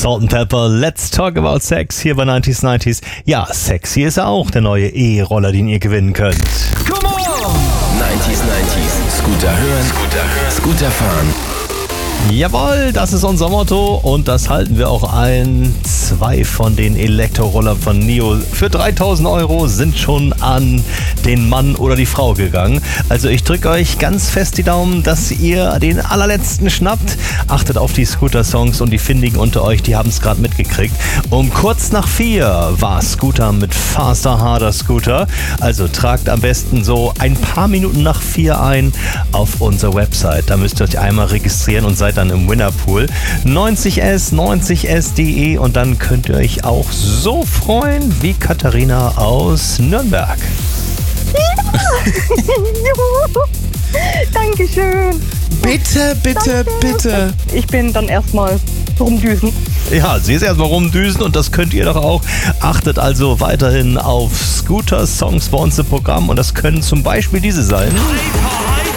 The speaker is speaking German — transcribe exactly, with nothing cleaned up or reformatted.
Salt and Pepper, Let's Talk About Sex hier bei neunzig neunzig. Ja, sexy ist auch der neue E-Roller, den ihr gewinnen könnt. Come on! neunzig neunzig. Scooter hören, Scooter hören, Scooter fahren. Jawohl, das ist unser Motto und das halten wir auch ein. Zwei von den Elektrorollern von N I O für dreitausend Euro sind schon an den Mann oder die Frau gegangen. Also ich drücke euch ganz fest die Daumen, dass ihr den allerletzten schnappt. Achtet auf die Scooter-Songs und die Findigen unter euch, die haben es gerade mitgekriegt. Um kurz nach vier war Scooter mit Faster, Harder Scooter. Also tragt am besten so ein paar Minuten nach vier ein auf unsere Website. Da müsst ihr euch einmal registrieren und seid dann im Winnerpool. neunzig S, neunzig S Punkt de und dann könnt ihr euch auch so freuen wie Katharina aus Nürnberg. Dankeschön. Bitte, bitte, Danke. bitte. Ich bin dann erstmal rumdüsen. Ja, sie ist erstmal rumdüsen und das könnt ihr doch auch. Achtet also weiterhin auf Scooter-Songs bei uns im Programm und das können zum Beispiel diese sein. Hyper, hyper.